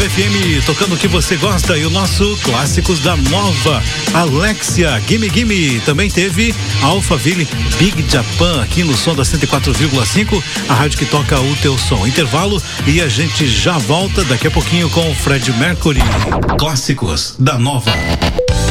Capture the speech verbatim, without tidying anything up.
Nova F M, tocando o que você gosta, e o nosso Clássicos da Nova. Alexia, Gimme Gimme. Também teve Alphaville, Big Japan, aqui no som da cento e quatro vírgula cinco, a rádio que toca o teu som. Intervalo e a gente já volta daqui a pouquinho com o Fred Mercury. Clássicos da Nova.